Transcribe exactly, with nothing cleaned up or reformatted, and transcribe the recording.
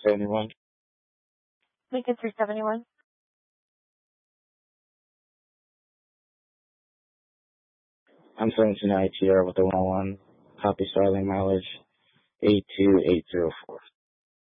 seventy-one. Lincoln three seventy-one. I'm seventy-nine I T R with the one oh one. Copy Starling mileage eight two eight zero four.